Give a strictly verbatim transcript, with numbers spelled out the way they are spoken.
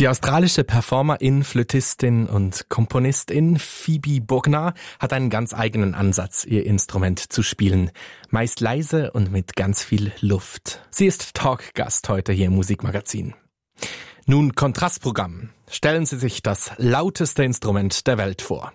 Die australische Performerin, Flötistin und Komponistin Phoebe Bognar hat einen ganz eigenen Ansatz, ihr Instrument zu spielen. Meist leise und mit ganz viel Luft. Sie ist Talkgast heute hier im Musikmagazin. Nun Kontrastprogramm. Stellen Sie sich das lauteste Instrument der Welt vor.